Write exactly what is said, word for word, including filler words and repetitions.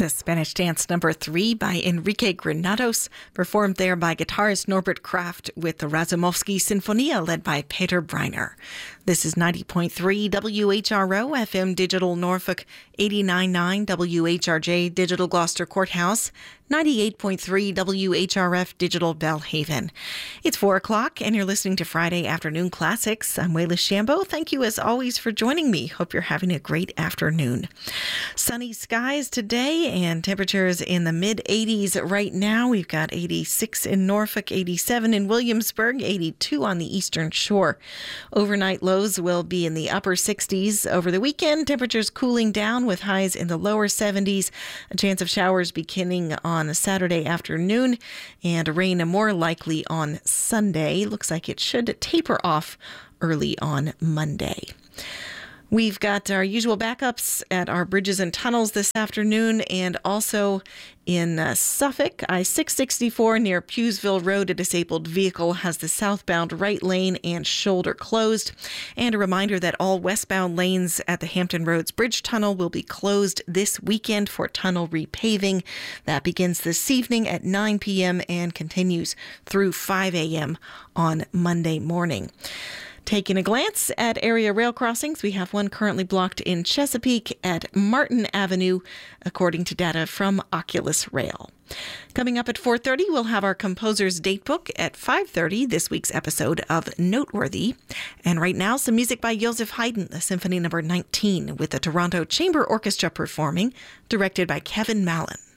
The Spanish Dance number three by Enrique Granados, performed there by guitarist Norbert Kraft with the Razumovsky Sinfonia led by Peter Breiner. This is ninety point three W H R O F M Digital Norfolk, eighty-nine point nine W H R J Digital Gloucester Courthouse, ninety-eight point three W H R F Digital Belhaven. It's four o'clock and you're listening to Friday Afternoon Classics. I'm Wayla Shambo. Thank you as always for joining me. Hope you're having a great afternoon. Sunny skies today and temperatures in the mid eighties right now. We've got eighty-six in Norfolk, eighty-seven in Williamsburg, eighty-two on the Eastern Shore. Overnight lows will be in the upper sixties. Over the weekend, temperatures cooling down with highs in the lower seventies. A chance of showers beginning on a Saturday afternoon and rain more likely on Sunday. Looks like it should taper off early on Monday. We've got our usual backups at our bridges and tunnels this afternoon, and also in uh, Suffolk, I six sixty-four near Pewsville Road, a disabled vehicle has the southbound right lane and shoulder closed. And a reminder that all westbound lanes at the Hampton Roads Bridge Tunnel will be closed this weekend for tunnel repaving. That begins this evening at nine p.m. and continues through five a.m. on Monday morning. Taking a glance at area rail crossings, we have one currently blocked in Chesapeake at Martin Avenue, according to data from Oculus Rail. Coming up at four thirty, we'll have our composer's datebook. At five thirty, this week's episode of Noteworthy. And right now, some music by Joseph Haydn, the Symphony number nineteen, with the Toronto Chamber Orchestra performing, directed by Kevin Mallon.